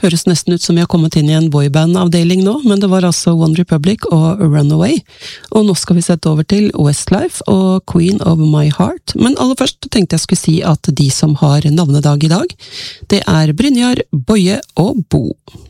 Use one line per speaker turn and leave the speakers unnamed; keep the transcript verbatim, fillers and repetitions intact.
Høres nesten ut som vi har kommet inn i en boyband-avdeling nå, men det var altså One Republic og Runaway. Og nå skal vi sette over til Westlife og Queen of My Heart. Men aller først tenkte jeg skulle si at de som har navnedag i dag, det er Brynjar, Boje og Bo.